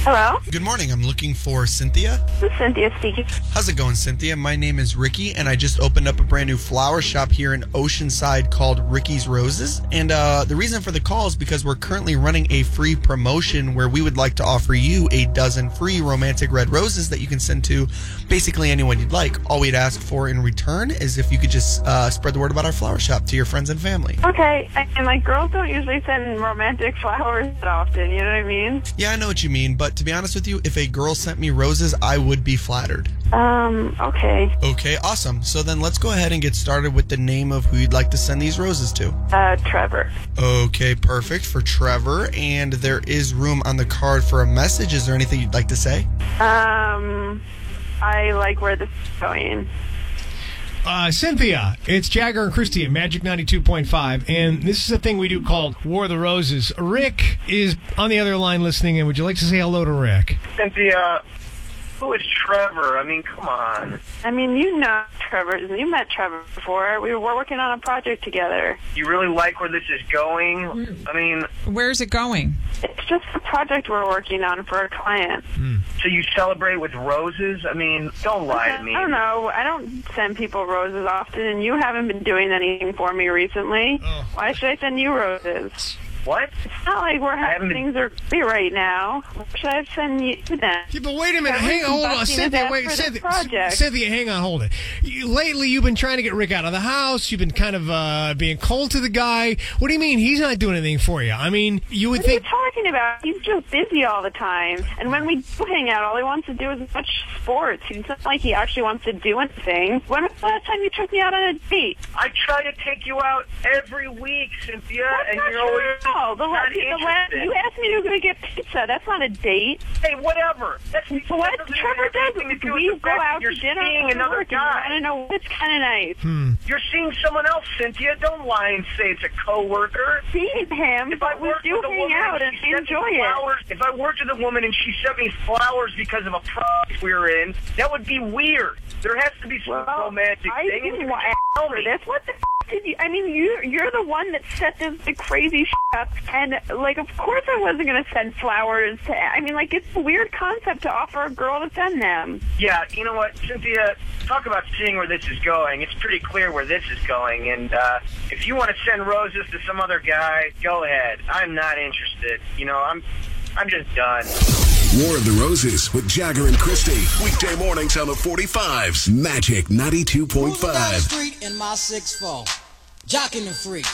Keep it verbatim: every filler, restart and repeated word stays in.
Hello? Good morning. I'm looking for Cynthia. This is Cynthia speaking. How's it going, Cynthia? My name is Ricky, and I just opened up a brand new flower shop here in Oceanside called Ricky's Roses. And uh, the reason for the call is because we're currently running a free promotion where we would like to offer you a dozen free romantic red roses that you can send to basically anyone you'd like. All we'd ask for in return is if you could just uh, spread the word about our flower shop to your friends and family. Okay, and like girls don't usually send romantic flowers that often, you know what I mean? Yeah, I know what you mean, but to be honest with you, if a girl sent me roses, I would be flattered. Um, okay. Okay, awesome. So then let's go ahead and get started with the name of who you'd like to send these roses to. Uh, Trevor. Okay, perfect, for Trevor. And there is room on the card for a message. Is there anything you'd like to say? Um, I like where this is going. Uh, Cynthia, it's Jagger and Christy at Magic ninety-two point five, and this is a thing we do called War of the Roses. Rick is on the other line listening, and would you like to say hello to Rick? Cynthia, who is Trevor? I mean, come on. I mean, you know Trevor. You met Trevor before. We were working on a project together. You really like where this is going? I mean... Where's it going? It's just a project we're working on for a client. Hmm. So you celebrate with roses? I mean, don't lie to me. I don't know. I don't send people roses often, and you haven't been doing anything for me recently. Oh. Why should I send you roses? What? It's not like we're having been- things are great right now. Why should I send you to them? Yeah, but wait a minute. Trevor's Hang on, hold on. busting his Cynthia, ass wait. for this Cynthia, project. Cynthia, hang on, hold it. You, lately, you've been trying to get Rick out of the house. You've been kind of uh, being cold to the guy. What do you mean he's not doing anything for you? I mean, you would What think... are you talking about? He's just busy all the time. And when we do hang out, all he wants to do is watch sports. It's not like he actually wants to do anything. When was the last time you took me out on a date? I try to take you out every week, Cynthia, That's and not you're always true. No, the, la- not the la- interested. you asked me to go get pizza. That's not a date. Hey, whatever. That's What that doesn't Trevor have does anything to do is we with the go fact that out you're to dinner seeing and another work, and guy. I don't know. It's kind of nice. Hmm. You're seeing someone else, Cynthia. Don't lie and say it's a coworker. Seeing him, If I but we worked do with a hang woman out and she sent me enjoy it. flowers, if I worked with a woman and she sent me flowers because of a project we were in, that would be weird. There has to be some Well, romantic I thing. and didn't you want can to tell for me. this. What the f- did you? I mean, you you're the one that set this big crazy shit up, and like, of course, I wasn't going to send flowers. To, I mean, like, it's a weird concept to offer a girl to send them. Yeah, you know what, Cynthia, talk about seeing where this is going. It's pretty clear where this is going, and uh, if you want to send roses to some other guy, go ahead. I'm not interested. You know, I'm, I'm just done. War of the Roses with Jagger and Christy. Weekday mornings on the forty-fives. Magic ninety-two point Moving down the five. street in my six four, jocking the freak.